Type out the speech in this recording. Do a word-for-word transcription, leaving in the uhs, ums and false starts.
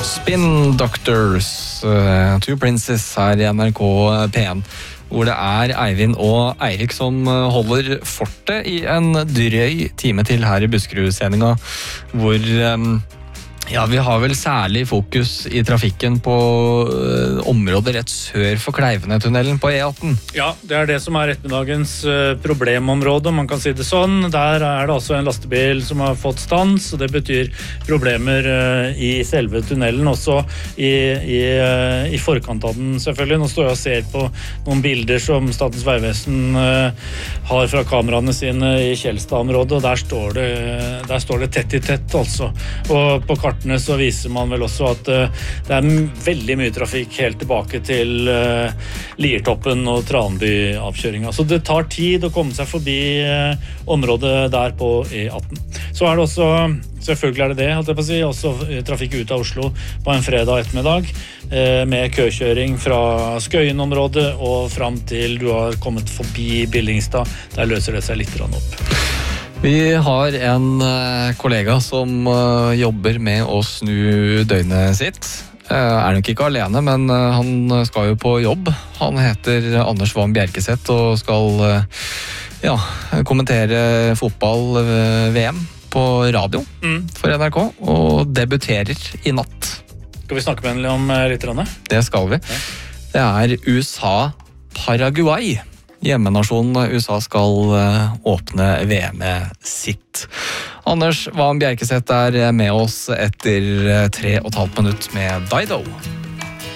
Spin Doctors, uh, Two Princes her i N R K P en, hvor det er Eivind og Eirik som holder fortet i en drøy time til her i Buskerud-sendinga, hvor um, ja, vi har vel særlig fokus i trafikken på uh, området rett sør for Kleivenetunnelen på E atten. Ja, det er det som er ettermiddagens uh, problemområde, om man kan si det sånn. Der er det altså en lastebil som har fått stans, og det betyr problemer uh, i selve tunnelen, også i, i, uh, i forkant av den selvfølgelig. Nå står jeg og ser på noen bilder som Statens vegvesen uh, har fra kameraene sine i Kjelstad-området, og der står det, der står det tett i tett, altså. Og på kartene så viser man vel også at uh, det er veldig mye trafikk helt tilbake til uh, Liertoppen og Tranby-avkjøringa. Så det tar tid å komme seg forbi uh, området der på E atten. Så er det også, selvfølgelig er det det, holdt jeg på å si, også trafikk ut av Oslo på en fredag ettermiddag, uh, med køkjøring fra Skøyen-området og frem til du har kommet forbi Billingstad. Der løser det seg litt grann opp. Vi har en kollega som jobber med å snu døgnet sitt. Er nok ikke alene, men han skal jo på jobb. Han heter Anders Vam Bjerkeseth og skal ja, kommentere fotball-V M på radio mm. for N R K, og debuterer i natt. Skal vi snakke med ham om litt? Det skal vi. Ja. Det er U S A-Paraguay. Hjemmenasjonen U S A skal åpne V M-et sitt. Anders Vam Bjerkeseth er med oss etter tre og et halvt minutt med Dido.